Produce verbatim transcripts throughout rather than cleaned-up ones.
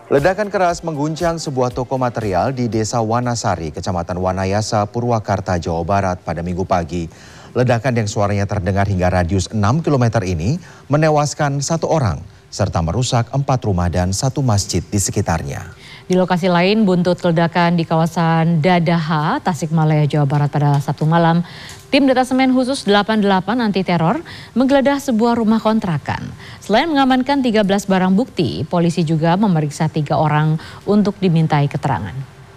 Ledakan keras mengguncang sebuah toko material di Desa Wanasari, Kecamatan Wanayasa, Purwakarta, Jawa Barat pada Minggu pagi. Ledakan yang suaranya terdengar hingga radius enam kilometer ini menewaskan satu orang serta merusak empat rumah dan satu masjid di sekitarnya. Di lokasi lain, buntut ledakan di kawasan Dadaha, Tasikmalaya, Jawa Barat pada Sabtu malam, tim detasemen khusus delapan puluh delapan anti teror menggeledah sebuah rumah kontrakan. Selain mengamankan tiga belas barang bukti, polisi juga memeriksa tiga orang untuk dimintai keterangan.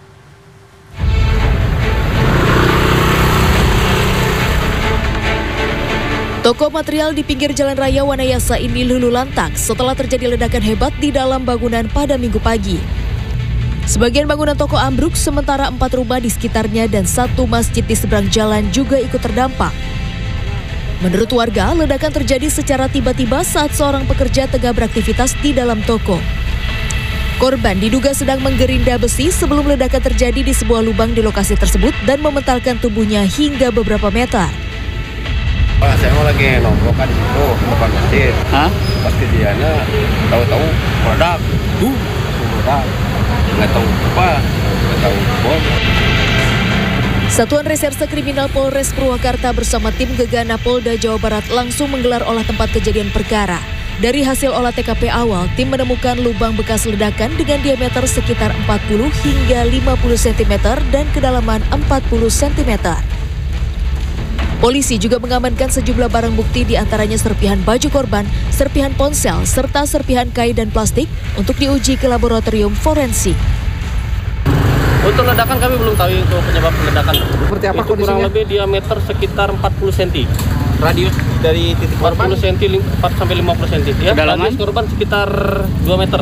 Toko material di pinggir Jalan Raya Wanayasa ini luluh lantak setelah terjadi ledakan hebat di dalam bangunan pada Minggu pagi. Sebagian bangunan toko ambruk, sementara empat rumah di sekitarnya dan satu masjid di seberang jalan juga ikut terdampak. Menurut warga, ledakan terjadi secara tiba-tiba saat seorang pekerja tengah beraktivitas di dalam toko. Korban diduga sedang menggerinda besi sebelum ledakan terjadi di sebuah lubang di lokasi tersebut dan mementalkan tubuhnya hingga beberapa meter. Pak, saya mau lagi nongkrong kan di situ, bukan masjid. Hah? Pas kejadiannya tahu-tahu meledak, tuh meledak. Nggak tahu apa, nggak tahu bom. Satuan Reserse Kriminal Polres Purwakarta bersama tim Gegana Polda Jawa Barat langsung menggelar olah tempat kejadian perkara. Dari hasil olah T K P awal, tim menemukan lubang bekas ledakan dengan diameter sekitar empat puluh hingga lima puluh sentimeter dan kedalaman empat puluh sentimeter. Polisi juga mengamankan sejumlah barang bukti, diantaranya serpihan baju korban, serpihan ponsel, serta serpihan kain dan plastik untuk diuji ke laboratorium forensik. Untuk ledakan kami belum tahu itu penyebab ledakan. Seperti apa itu kondisinya? Kurang lebih diameter sekitar empat puluh sentimeter. Radius dari titik korban? empat puluh sentimeter, empat sampai lima puluh sentimeter. Ya, radius korban sekitar dua meter.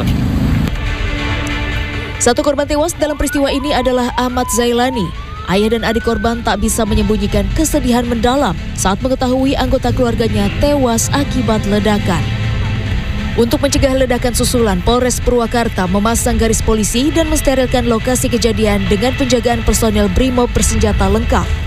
Satu korban tewas dalam peristiwa ini adalah Ahmad Zailani. Ayah dan adik korban tak bisa menyembunyikan kesedihan mendalam saat mengetahui anggota keluarganya tewas akibat ledakan. Untuk mencegah ledakan susulan, Polres Purwakarta memasang garis polisi dan mensterilkan lokasi kejadian dengan penjagaan personel BRIMOB bersenjata lengkap.